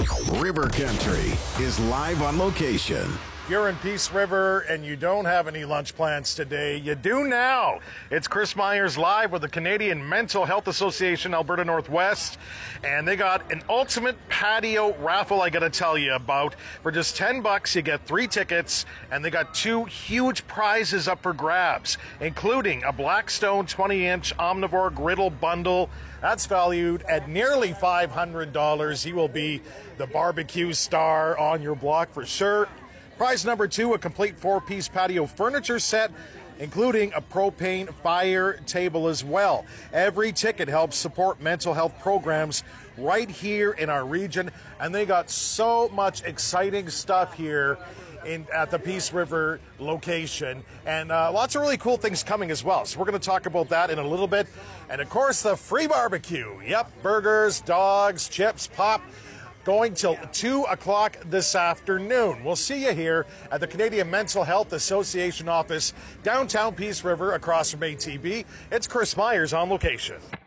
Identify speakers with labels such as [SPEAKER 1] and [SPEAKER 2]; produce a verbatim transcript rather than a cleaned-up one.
[SPEAKER 1] River Country is live on location.
[SPEAKER 2] If you're in Peace River and you don't have any lunch plans today, you do now. It's Chris Myers live with the Canadian Mental Health Association, Alberta Northwest, and they got an ultimate patio raffle I gotta tell you about. For just ten bucks, you get three tickets, and they got two huge prizes up for grabs, including a Blackstone twenty inch Omnivore griddle bundle. That's valued at nearly five hundred dollars. He will be the barbecue star on your block for sure. Prize number two, a complete four-piece patio furniture set, including a propane fire table as well. Every ticket helps support mental health programs right here in our region, and they got so much exciting stuff here in at the Peace River location, and uh, lots of really cool things coming as well. So we're going to talk about that in a little bit. And of course, the free barbecue. Yep, burgers, dogs, chips, pop. Going till two o'clock this afternoon. We'll see you here at the Canadian Mental Health Association office, downtown Peace River, across from A T B. It's Chris Myers on location.